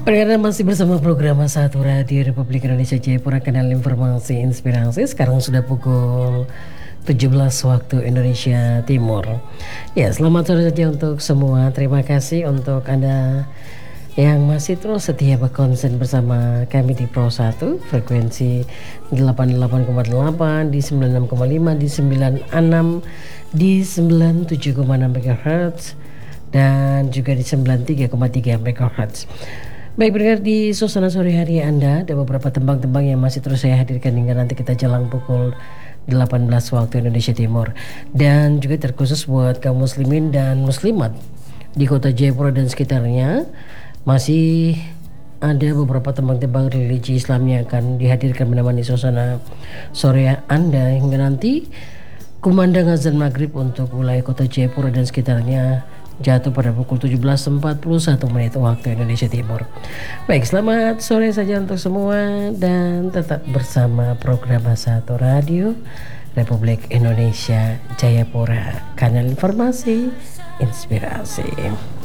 Pendengar masih bersama program Satu Radio Republik Indonesia Jayapura, kanal informasi inspirasi. Sekarang sudah pukul 17 waktu Indonesia Timur. Ya, selamat sore saja untuk semua. Terima kasih untuk Anda yang masih terus setia berkonsen bersama kami di Pro 1 frekuensi 88,8 di 96,5 di 96 di 97,6 MHz dan juga di 93,3 MHz. Baik, pendengar, di suasana sore hari Anda ada beberapa tembang-tembang yang masih terus saya hadirkan hingga nanti kita jelang pukul 18 waktu Indonesia Timur. Dan juga terkhusus buat kaum muslimin dan muslimat di kota Jayapura dan sekitarnya, masih ada beberapa tembang-tembang religi Islam yang akan dihadirkan menemani suasana sore Anda hingga nanti kumandang azan maghrib untuk wilayah kota Jayapura dan sekitarnya jatuh pada pukul 17.41 menit waktu Indonesia Timur. Baik, selamat sore saja untuk semua dan tetap bersama program Satu Radio Republik Indonesia Jayapura, kanal informasi inspirasi.